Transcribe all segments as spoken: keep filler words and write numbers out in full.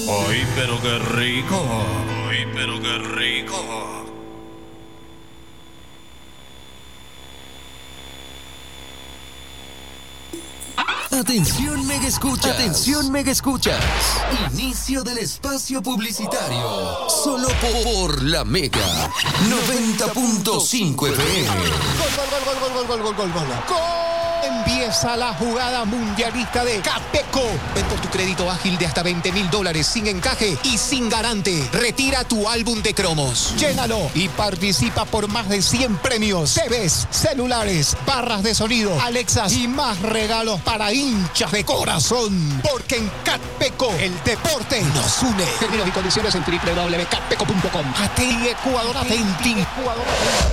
¡Ay, pero qué rico! ¡Ay, pero qué rico! Atención Mega Escuchas. Atención Mega Escuchas. Inicio del espacio publicitario. Solo por la Mega noventa punto cinco F M. Gol, gol, gol, gol, gol, gol, gol, gol, gol, gol. Empieza la jugada mundialista de Capeco. Ven por tu crédito ágil de hasta veinte mil dólares sin encaje y sin garante. Retira tu álbum de cromos. Llénalo y participa por más de cien premios. T Vs, celulares, barras de sonido, Alexas y más regalos para hinchas de corazón. Porque en Capeco el deporte nos une. Términos y condiciones en doble u doble u doble u punto capeco punto com. Atenti Ecuador, atenti Ecuador.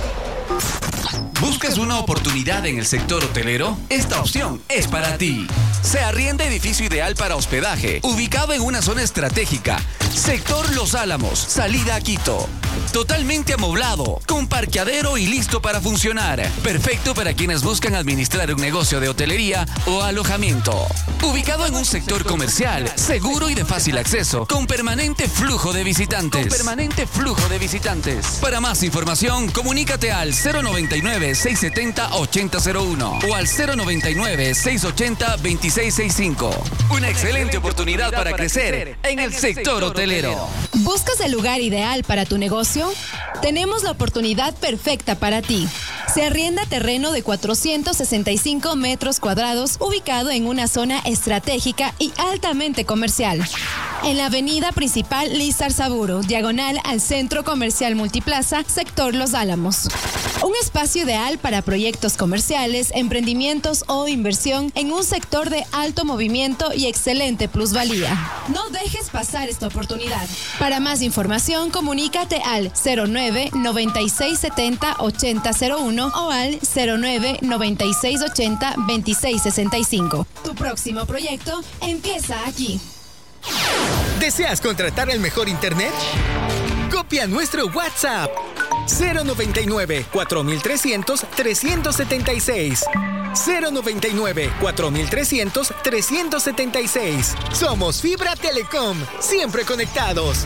¿Buscas una oportunidad en el sector hotelero? Esta opción es para ti. Se arrienda edificio ideal para hospedaje, ubicado en una zona estratégica. Sector Los Álamos, salida a Quito. Totalmente amoblado, con parqueadero y listo para funcionar. Perfecto para quienes buscan administrar un negocio de hotelería o alojamiento. Ubicado en un sector comercial, seguro y de fácil acceso, con permanente flujo de visitantes. Con permanente flujo de visitantes. Para más información, comunícate al cero noventa y nueve, seiscientos setenta, ochenta cero uno o al cero noventa y nueve, seiscientos ochenta, veintiséis sesenta y cinco. Una excelente oportunidad para crecer en el sector hotelero. ¿Buscas el lugar ideal para tu negocio? Tenemos la oportunidad perfecta para ti. Se arrienda terreno de cuatrocientos sesenta y cinco metros cuadrados ubicado en una zona estratégica y altamente comercial. En la avenida principal Lizar Saburo, diagonal al Centro Comercial Multiplaza, sector Los Álamos. Un espacio ideal para proyectos comerciales, emprendimientos o inversión en un sector de alto movimiento y excelente plusvalía. No dejes pasar esta oportunidad. Para más información, comunícate al cero nueve, noventa y seis setenta, ochenta cero uno o al cero nueve, noventa y seis ochenta, veintiséis sesenta y cinco. Tu próximo proyecto empieza aquí. ¿Deseas contratar el mejor internet? Copia nuestro WhatsApp cero noventa y nueve, cuatro mil trescientos, trescientos setenta y seis. cero noventa y nueve, cuatro mil trescientos, trescientos setenta y seis. Somos Fibra Telecom, siempre conectados.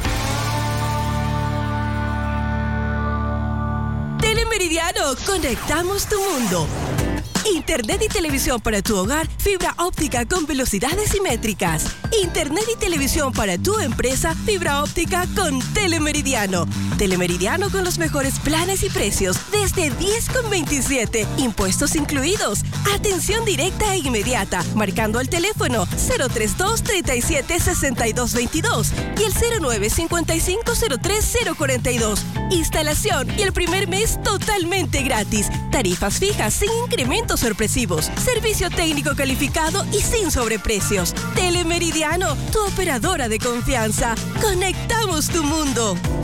Telemeridiano, conectamos tu mundo. Internet y televisión para tu hogar, fibra óptica con velocidades simétricas. Internet y televisión para tu empresa, fibra óptica con Telemeridiano. Telemeridiano con los mejores planes y precios desde diez con veintisiete, impuestos incluidos. Atención directa e inmediata, marcando al teléfono cero treinta y dos, treinta y siete, sesenta y dos veintidós y el cero nueve, cincuenta y cinco, cero tres, cero cuarenta y dos. Instalación y el primer mes totalmente gratis. Tarifas fijas sin incrementos sorpresivos. Servicio técnico calificado y sin sobreprecios. Telemeridiano, tu operadora de confianza. Conectamos tu mundo.